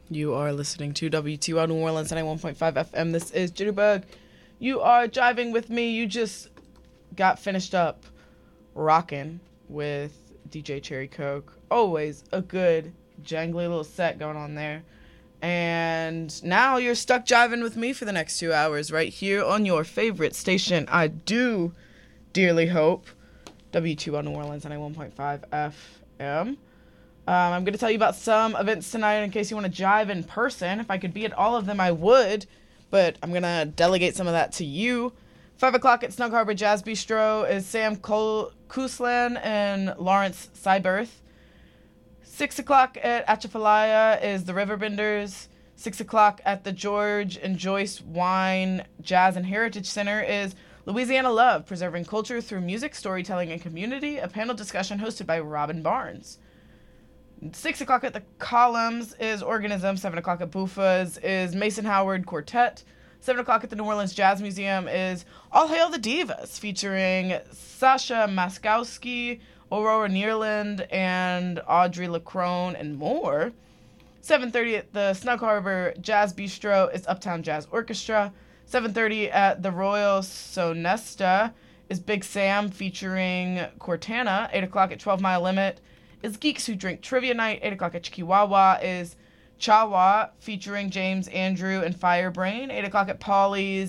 You are listening to WTO New Orleans 91.5 FM. This is Jitterbug. You are driving with me. You just got finished up rocking with DJ Cherry Coke. Always a good, jangly little set going on there. And now you're stuck jiving with me for the next 2 hours right here on your favorite station. I do dearly hope. WTO New Orleans 91.5 FM. I'm going to tell you about some events tonight in case you want to jive in person. If I could be at all of them, I would, but I'm going to delegate some of that to you. 5 o'clock at Snug Harbor Jazz Bistro is Sam Kouslan and Lawrence Syberth. 6 o'clock at Atchafalaya is the Riverbenders. 6 o'clock at the George and Joyce Wine Jazz and Heritage Center is Louisiana Love, Preserving Culture Through Music, Storytelling, and Community, a panel discussion hosted by Robin Barnes. 6 o'clock at the Columns is Organism. 7 o'clock at Buffa's is Mason Howard Quartet. 7 o'clock at the New Orleans Jazz Museum is All Hail the Divas, featuring Sasha Maskowski, Aurora Neerland, and Audrey LaCrone, and more. 7:30 at the Snug Harbor Jazz Bistro is Uptown Jazz Orchestra. 7:30 at the Royal Sonesta is Big Sam, featuring Cortana. 8 o'clock at 12 Mile Limit is Geeks Who Drink Trivia Night. 8 o'clock at Chikiwawa is Chawa, featuring James Andrew and Firebrain. 8 o'clock at Polly's